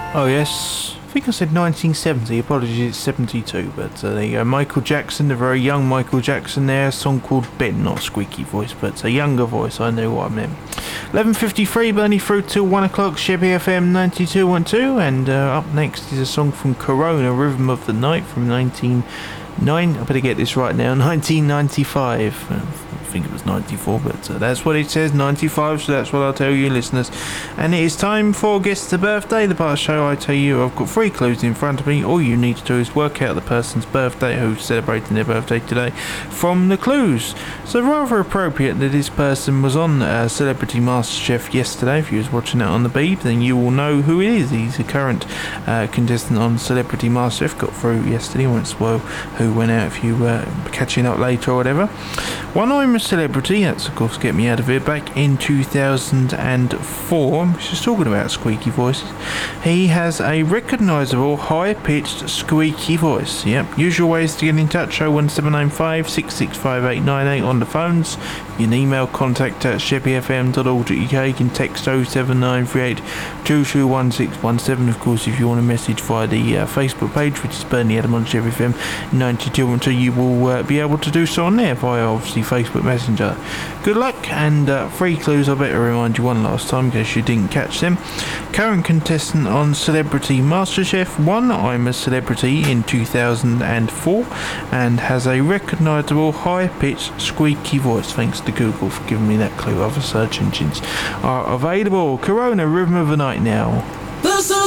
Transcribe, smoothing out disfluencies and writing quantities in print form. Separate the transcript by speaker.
Speaker 1: Oh yes, I think I said 1970, apologies, it's 72, but there you go. Michael Jackson, the very young Michael Jackson there, a song called Ben, not a squeaky voice, but a younger voice, I knew what I meant. 11:53, burning through till 1 o'clock, Chevy FM 92.12, and up next is a song from Corona, Rhythm of the Night from I better get this right now, 1995. I think it was 94, but that's what it says, 95, so that's what I'll tell you, listeners. And it is time for Guess the Birthday, the part of the show I tell you I've got 3 clues in front of me. All you need to do is work out the person's birthday who's celebrating their birthday today from the clues. So rather appropriate that this person was on Celebrity MasterChef yesterday. If you was watching it on the Beeb, then you will know who it is. He's a current contestant on Celebrity MasterChef, got through yesterday. I won't spoil who went out if you catching up later or whatever. One I'm a Celebrity, that's of course Get Me Out of Here, back in 2004, which is talking about squeaky voices. He has a recognisable high-pitched squeaky voice. Yep, usual ways to get in touch: 01795 665898 on the phones. You can email contact at shepbyfm.org.uk. You can text 07938 221617. Of course, if you want a message via the Facebook page, which is Bernie Adam on Chevy FM 92.2, you will be able to do so on there via obviously Facebook Messenger. Good luck, and 3 clues I better remind you one last time in case you didn't catch them. Current contestant on Celebrity MasterChef, won I'm a Celebrity in 2004 and has a recognisable high-pitched squeaky voice. Thanks to Google for giving me that clue. Other search engines are available. Corona, Rhythm of the Night now.
Speaker 2: This is